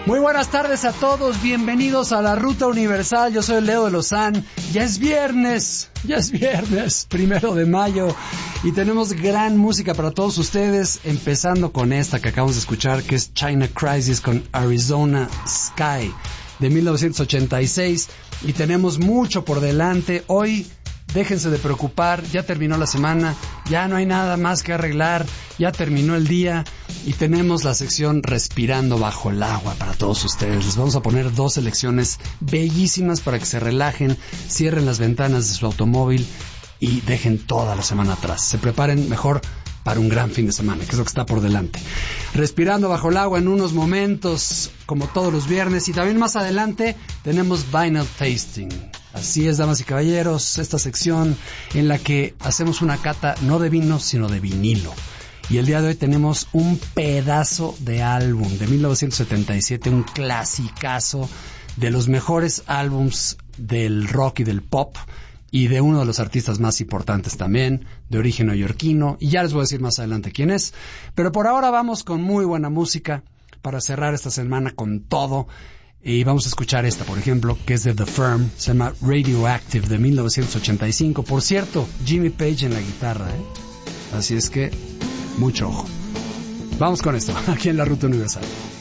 Muy buenas tardes a todos, bienvenidos a la Ruta Universal. Yo soy Leo de Lozán. Ya es viernes, 1 de mayo, y tenemos gran música para todos ustedes, empezando con esta que acabamos de escuchar, que es China Crisis con Arizona Sky, de 1986, y tenemos mucho por delante. Hoy, déjense de preocupar, ya terminó la semana, ya no hay nada más que arreglar, ya terminó el día, y tenemos la sección Respirando Bajo el Agua para todos ustedes. Les vamos a poner 2 selecciones bellísimas para que se relajen, cierren las ventanas de su automóvil y dejen toda la semana atrás. Se preparen mejor para un gran fin de semana, que es lo que está por delante. Respirando Bajo el Agua en unos momentos, como todos los viernes, y también más adelante tenemos Vinyl Tasting. Así es, damas y caballeros, esta sección en la que hacemos una cata no de vino, sino de vinilo. Y el día de hoy tenemos un pedazo de álbum de 1977, un clasicazo de los mejores álbums del rock y del pop, y de uno de los artistas más importantes también, de origen neoyorquino, y ya les voy a decir más adelante quién es. Pero por ahora vamos con muy buena música para cerrar esta semana con todo. Y vamos a escuchar esta, por ejemplo, que es de The Firm, se llama Radioactive, de 1985. Por cierto, Jimmy Page en la guitarra, Así es que, mucho ojo. Vamos con esto, aquí en la Ruta Universal.